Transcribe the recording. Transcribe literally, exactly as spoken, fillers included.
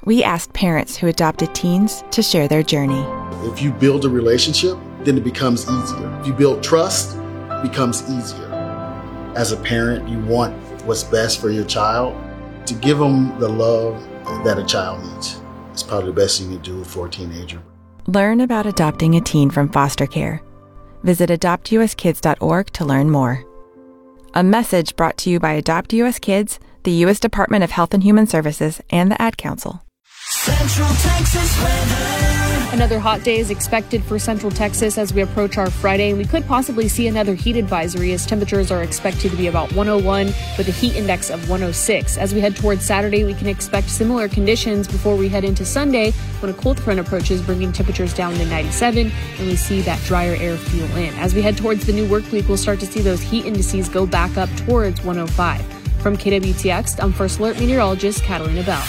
we asked parents who adopted teens to share their journey. If you build a relationship, then it becomes easier. If you build trust, it becomes easier. As a parent, you want what's best for your child. To give them the love that a child needs is probably the best thing you can do for a teenager. Learn about adopting a teen from foster care. Visit adopt u s kids dot org to learn more. A message brought to you by Adopt U S Kids, the U S Department of Health and Human Services, and the Ad Council. Central Texas weather. Another hot day is expected for Central Texas as we approach our Friday, and we could possibly see another heat advisory as temperatures are expected to be about one oh one with a heat index of one oh six. As we head towards Saturday, we can expect similar conditions before we head into Sunday when a cold front approaches, bringing temperatures down to ninety-seven, and we see that drier air feel in. As we head towards the new work week, we'll start to see those heat indices go back up towards one oh five. From K W T X, I'm First Alert Meteorologist Catalina Bell.